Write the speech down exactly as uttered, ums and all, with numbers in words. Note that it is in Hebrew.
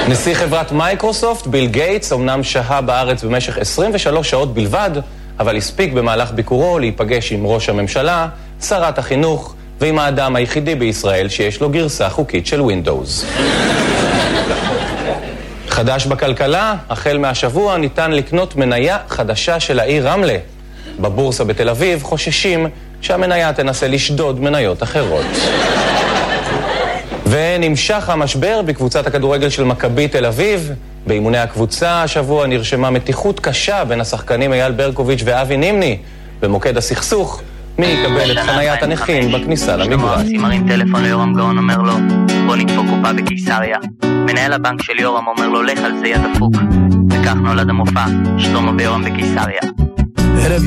נשיא חברת מייקרוסופט, ביל גייטס, אמנם שהה בארץ במשך עשרים ושלוש שעות בלבד, אבל הספיק במהלך ביקורו להיפגש עם ראש הממשלה, שרת החינוך, ועם האדם היחידי בישראל שיש לו גרסה חוקית של ווינדוס. חדש בכלכלה, החל מהשבוע ניתן לקנות מניה חדשה של העיר רמלה. בבורסה בתל אביב חוששים שהמניה תנסה לשדוד מניות אחרות. ונמשך המשבר בקבוצת הכדורגל של מכבי תל אביב. באימוני הקבוצה השבוע נרשמה מתיחות קשה בין השחקנים אייל ברקוביץ' ואבי נימני. במוקד הסכסוך, מי יקבל את חניית הנכים בכניסה למגרש. מרים טלפון ליורם גאון, אומר לו, בוא נדפוק קופה בקיסריה. מנהל הבנק של יורם אומר לו, לך על זה יא דפוק. וכך נולד המופע, שלמה ויורם בקיסריה.